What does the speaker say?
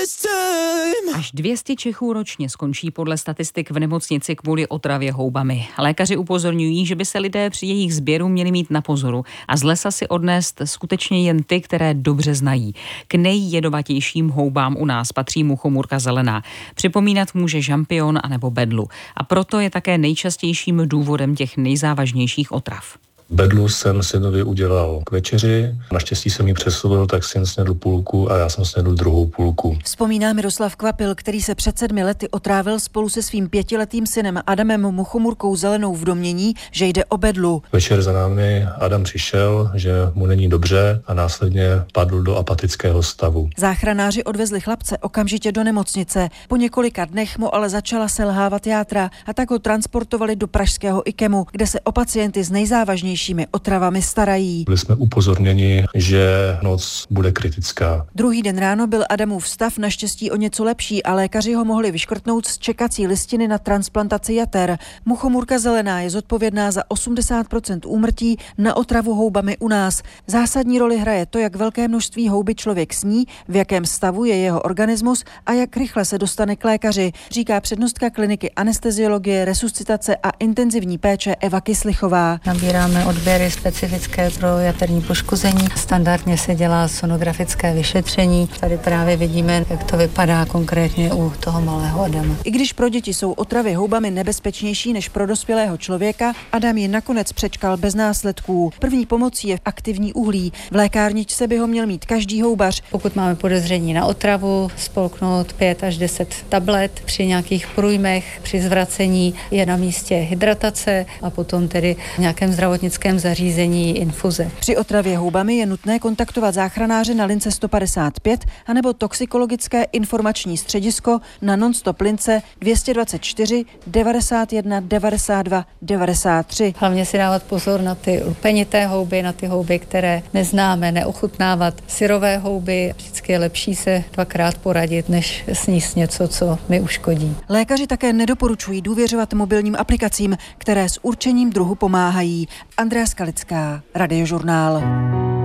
Až 200 Čechů ročně skončí podle statistik v nemocnici kvůli otravě houbami. Lékaři upozorňují, že by se lidé při jejich sběru měli mít na pozoru a z lesa si odnést skutečně jen ty, které dobře znají. K nejjedovatějším houbám u nás patří muchomůrka zelená. Připomínat může žampion anebo bedlu. A proto je také nejčastějším důvodem těch nejzávažnějších otrav. Bedlu jsem synovi udělal k večeři, naštěstí jsem ji přesuvil, tak syn snědl půlku a já jsem snědl druhou půlku. Vzpomíná Miroslav Kvapil, který se před 7 lety otrávil spolu se svým 5letým synem Adamem muchomůrkou zelenou v domnění, že jde o bedlu. Večer za námi Adam přišel, že mu není dobře a následně padl do apatického stavu. Záchranáři odvezli chlapce okamžitě do nemocnice. Po několika dnech mu ale začala selhávat játra a tak ho transportovali do pražského IKEMu, kde se o pacienty s nejzávažnějšími otravami starají. Byli jsme upozorněni, že noc bude kritická. Druhý den ráno byl Adamův stav naštěstí o něco lepší a lékaři ho mohli vyškrtnout z čekací listiny na transplantaci jater. Muchomůrka zelená je zodpovědná za 80% úmrtí na otravu houbami u nás. Zásadní roli hraje to, jak velké množství houby člověk sní, v jakém stavu je jeho organismus a jak rychle se dostane k lékaři, říká přednostka kliniky anesteziologie, resuscitace a intenzivní péče Eva Kyslichová. Nabíráme odběry specifické pro jaterní poškození. Standardně se dělá sonografické vyšetření. Tady právě vidíme, jak to vypadá konkrétně u toho malého Adama. I když pro děti jsou otravy houbami nebezpečnější než pro dospělého člověka, Adam ji nakonec přečkal bez následků. První pomocí je aktivní uhlí. V lékárničce by ho měl mít každý houbař. Pokud máme podezření na otravu, spolknout 5 až 10 tablet. Při nějakých průjmech, při zvracení je na místě hydratace a potom tedy v nějakém zdravotnickém zařízení infuze. Při otravě houbami je nutné kontaktovat záchranáře na lince 155 anebo toxikologické informační středisko na non-stop lince 224 91 92 93. Hlavně si dávat pozor na ty lupenité houby, na ty houby, které neznáme, neochutnávat. Syrové houby, vždycky je lepší se 2krát poradit, než sníst něco, co mi uškodí. Lékaři také nedoporučují důvěřovat mobilním aplikacím, které s určením druhu pomáhají. Andrea Skalická, Radiožurnál.